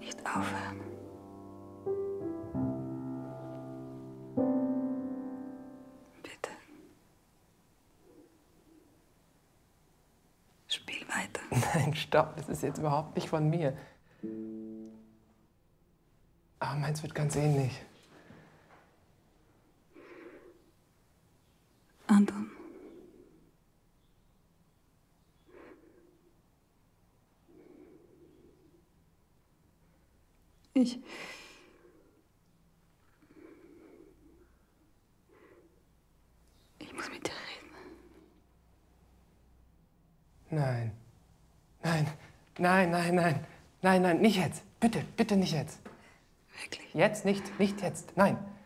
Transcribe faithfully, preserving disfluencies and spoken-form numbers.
Nicht aufhören. Bitte. Spiel weiter. Nein, stopp, das ist jetzt überhaupt nicht von mir. Aber meins wird ganz ähnlich. Anton. Ich... Ich muss mit dir reden. Nein. Nein. Nein, nein, nein. Nein, nein, nicht jetzt. Bitte, bitte nicht jetzt. Wirklich? Jetzt nicht, nicht jetzt. Nein.